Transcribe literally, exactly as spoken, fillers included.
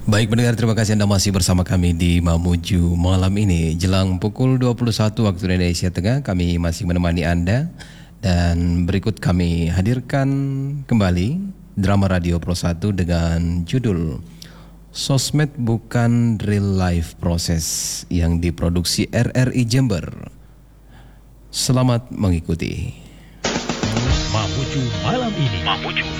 Baik pendengar, terima kasih Anda masih bersama kami di Mamuju malam ini. Jelang pukul dua puluh satu waktu Indonesia Tengah, kami masih menemani Anda. Dan berikut kami hadirkan kembali drama radio Pro satu dengan judul Sosmed Bukan Real Life Proses yang diproduksi R R I Jember. Selamat mengikuti. Mamuju malam ini. Mamuju